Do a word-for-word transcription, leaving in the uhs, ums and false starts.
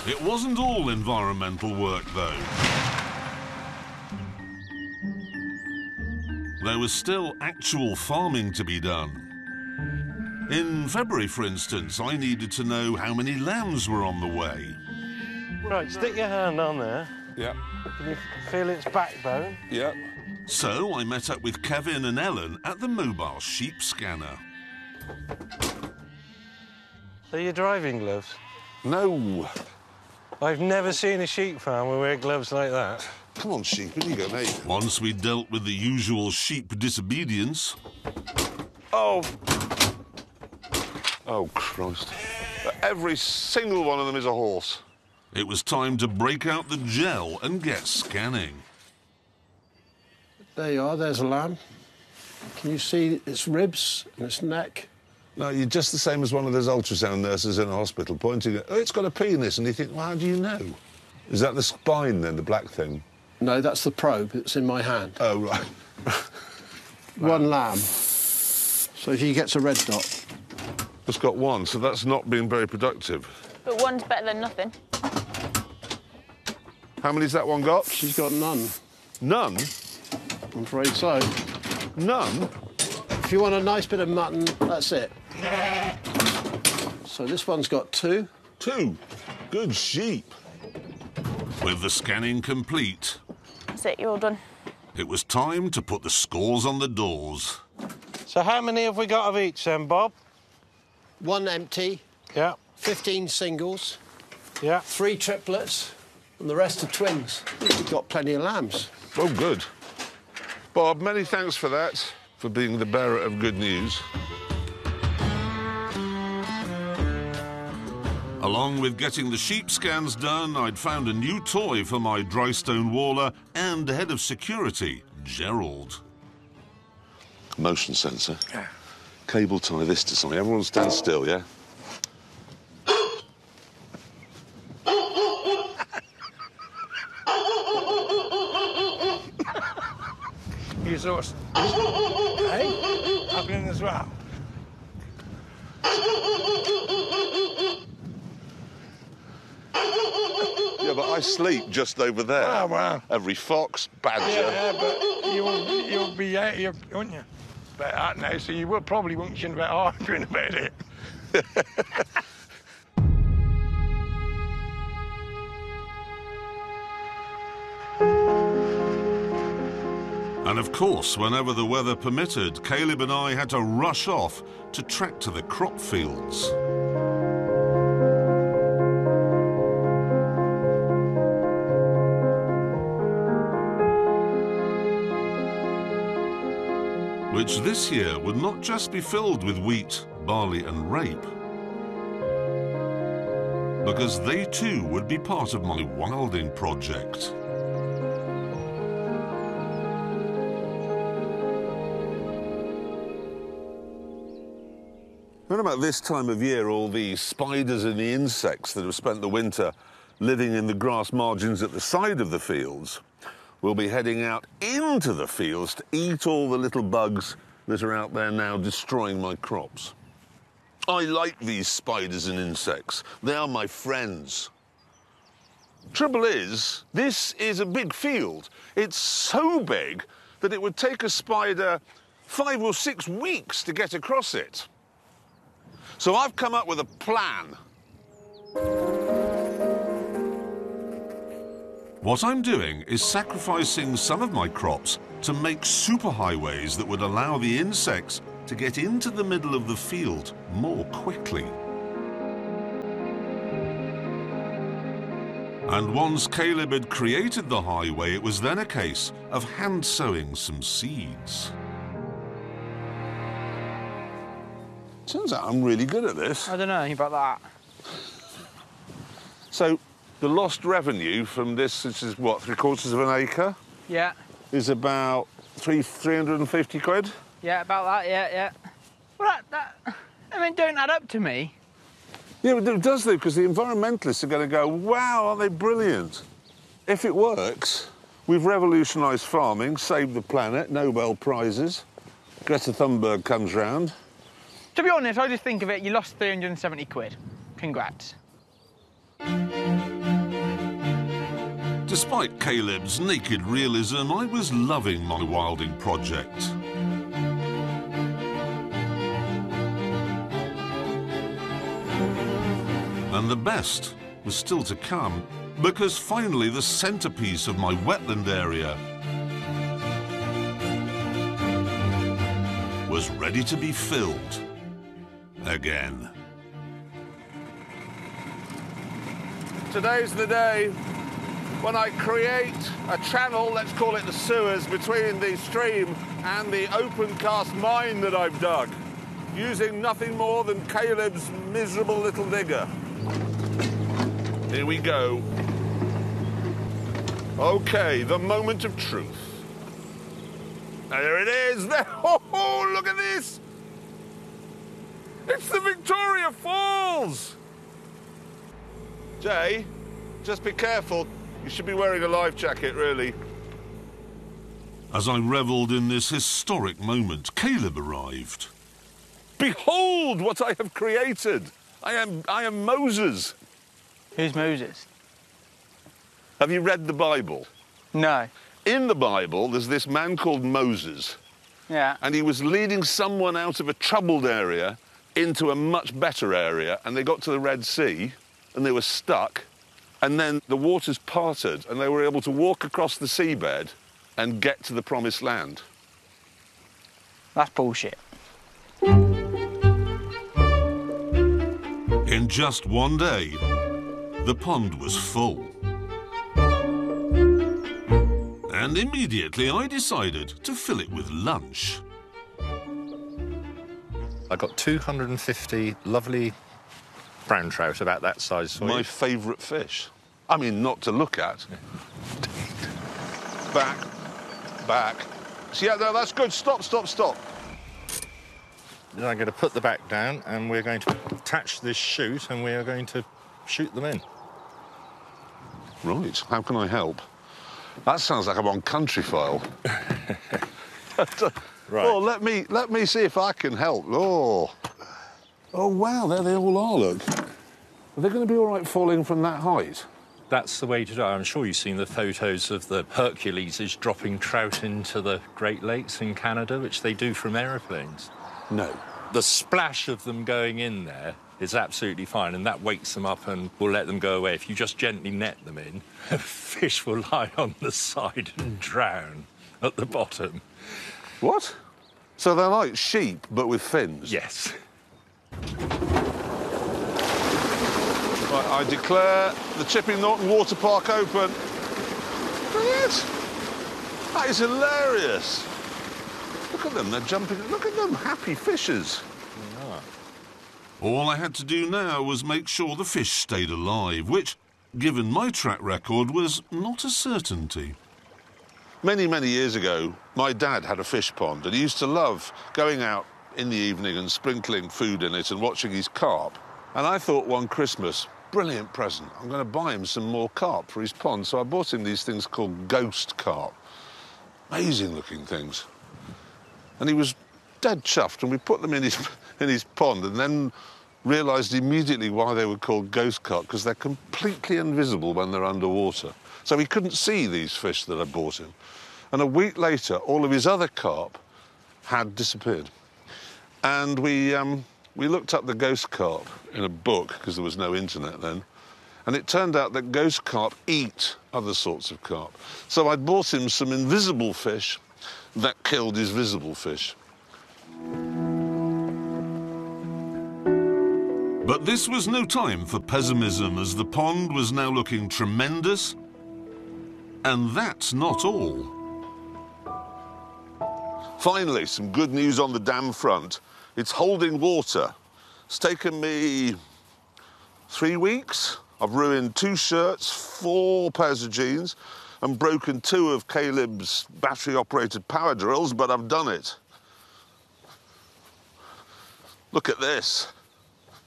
It wasn't all environmental work, though. There was still actual farming to be done. In February, for instance, I needed to know how many lambs were on the way. Right, stick your hand on there. Yeah. Can you feel its backbone? Yeah. So I met up with Kevin and Ellen at the mobile sheep scanner. Are you driving gloves? No. I've never seen a sheep farmer wear gloves like that. Come on, sheep, in you go, mate. Once we dealt with the usual sheep disobedience... Oh. Oh, Christ. Every single one of them is a horse. It was time to break out the gel and get scanning. There you are, there's a lamb. Can you see its ribs and its neck? No, you're just the same as one of those ultrasound nurses in a hospital pointing at, oh, it's got a penis, and you think, well, how do you know? Is that the spine, then, the black thing? No, that's the probe. It's in my hand. Oh, right. One lamb. So if he gets a red dot... It's got one, so that's not been very productive. But one's better than nothing. How many's that one got? She's got none. None? I'm afraid so. None? If you want a nice bit of mutton, that's it. So this one's got two. Two? Good sheep. With the scanning complete... That's it, you're all done. It was time to put the scores on the doors. So how many have we got of each, then, Bob? One empty. Yeah. Fifteen singles. Yeah. Three triplets. And the rest are twins. We've got plenty of lambs. Oh, good. Bob, many thanks for that, for being the bearer of good news. Along with getting the sheep scans done, I'd found a new toy for my drystone waller and head of security, Gerald. Motion sensor. Yeah. Cable tie this to something. Everyone stand still, yeah? You sort of... Hey? Happening as well. Yeah, but I sleep just over there. Oh, well. Every fox, badger... Yeah, but you'll, you'll be out here, won't you? About that now, so you will probably won't think about arguing about it. And of course, whenever the weather permitted, Caleb and I had to rush off to track to the crop fields. Which this year would not just be filled with wheat, barley and rape, because they too would be part of my wilding project. What about this time of year, all the spiders and the insects that have spent the winter living in the grass margins at the side of the fields will be heading out into the fields to eat all the little bugs that are out there now destroying my crops. I like these spiders and insects. They are my friends. Trouble is, this is a big field. It's so big that it would take a spider five or six weeks to get across it. So I've come up with a plan. What I'm doing is sacrificing some of my crops to make superhighways that would allow the insects to get into the middle of the field more quickly. And once Caleb had created the highway, it was then a case of hand sowing some seeds. Turns out I'm really good at this. I don't know anything about that. So the lost revenue from this, which is what, three quarters of an acre? Yeah. Is about three, three hundred and fifty quid? Yeah, about that, yeah, yeah. Well, that, that, I mean, don't add up to me. Yeah, but it does, though, because the environmentalists are going to go, wow, aren't they brilliant? If it works, we've revolutionised farming, saved the planet, Nobel Prizes. Greta Thunberg comes round. To be honest, I just think of it, you lost three hundred and seventy quid. Congrats. Despite Caleb's naked realism, I was loving my wilding project. And the best was still to come, because finally the centrepiece of my wetland area was ready to be filled again. Today's the day when I create a channel, let's call it the sewers, between the stream and the open cast mine that I've dug, using nothing more than Caleb's miserable little digger. Here we go. Okay, the moment of truth. There it is. There. Oh, look at this. It's the Victoria Falls. Jay, just be careful. You should be wearing a life jacket, really. As I revelled in this historic moment, Caleb arrived. Behold what I have created. I am, I am Moses. Who's Moses? Have you read the Bible? No. In the Bible, there's this man called Moses, Yeah. and he was leading someone out of a troubled area into a much better area, and they got to the Red Sea, and they were stuck, and then the waters parted, and they were able to walk across the seabed and get to the Promised Land. That's bullshit. In just one day, the pond was full. And immediately I decided to fill it with lunch. I got two hundred fifty lovely brown trout about that size for My you. favourite fish. I mean, not to look at. Back, back. So, yeah, no, that's good. Stop, stop, stop. Then I'm going to put the back down and we're going to attach this chute and we are going to shoot them in. Right, how can I help? That sounds like I'm on Countryfile. Right. Oh, let me, let me see if I can help. Oh. Oh, wow, there they all are, look. Are they going to be all right falling from that height? That's the way to do it. I'm sure you've seen the photos of the Hercules dropping trout into the Great Lakes in Canada, which they do from aeroplanes. No. The splash of them going in there is absolutely fine, and that wakes them up and will let them go away. If you just gently net them in, fish will lie on the side and drown at the bottom. What? So they're like sheep, but with fins? Yes. Right, I declare the Chipping Norton Water Park open. Look at it. That is hilarious. Look at them, they're jumping. Look at them, happy fishes. All I had to do now was make sure the fish stayed alive, which, given my track record, was not a certainty. Many, many years ago, my dad had a fish pond, and he used to love going out in the evening and sprinkling food in it and watching his carp. And I thought one Christmas, brilliant present, I'm going to buy him some more carp for his pond. So I bought him these things called ghost carp. Amazing-looking things. And he was dead chuffed, and we put them in his, in his pond and then realised immediately why they were called ghost carp, because they're completely invisible when they're underwater. So he couldn't see these fish that I bought him. And a week later, all of his other carp had disappeared. And we, um, we looked up the ghost carp in a book, because there was no internet then, and it turned out that ghost carp eat other sorts of carp. So I'd bought him some invisible fish that killed his visible fish. But this was no time for pessimism, as the pond was now looking tremendous. And that's not all. Finally, some good news on the dam front. It's holding water. It's taken me three weeks. I've ruined two shirts, four pairs of jeans, and broken two of Caleb's battery-operated power drills, but I've done it. Look at this.